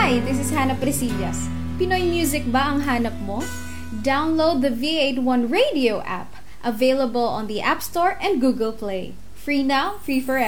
Hi, this is Hannah Presillas. Pinoy music ba ang hanap mo? Download the V81 Radio app, available on the App Store and Google Play. Free now, free forever.